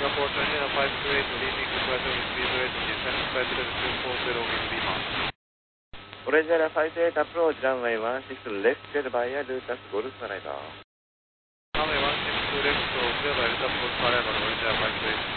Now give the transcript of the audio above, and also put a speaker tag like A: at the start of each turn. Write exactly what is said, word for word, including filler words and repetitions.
A: approach Original five two eight, leaving departure with speed rate descending five zero two four zero with Lima.
B: Original five two eight approach runway one six left clear via Lucas Golf Arrival.
A: Runway one six left, clear by Lucas Golf Arrival, Original five two eight.